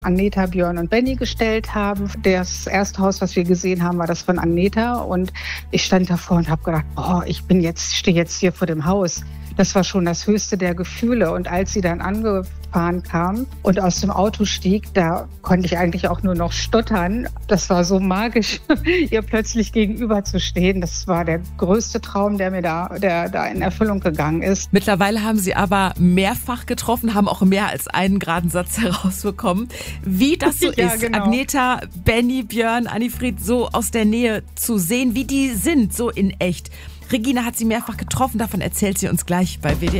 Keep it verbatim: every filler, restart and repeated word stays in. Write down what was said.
Agneta, Björn und Benny gestellt haben. Das erste Haus, was wir gesehen haben, war das von Agneta. Und ich stand davor und habe gedacht, oh, ich bin jetzt, stehe jetzt hier vor dem Haus. Das war schon das höchste der Gefühle. Und als sie dann angefahren kam und aus dem Auto stieg, da konnte ich eigentlich auch nur noch stottern. Das war so magisch, ihr plötzlich gegenüber zu stehen. Das war der größte Traum, der mir da, der, da in Erfüllung gegangen ist. Mittlerweile haben Sie aber mehrfach getroffen, haben auch mehr als einen geraden Satz herausbekommen. Wie das so Ja, ist, genau. Agneta, Benny, Björn, Annifried so aus der Nähe zu sehen, wie die sind, so in echt. Regina hat sie mehrfach getroffen, davon erzählt sie uns gleich bei W D R.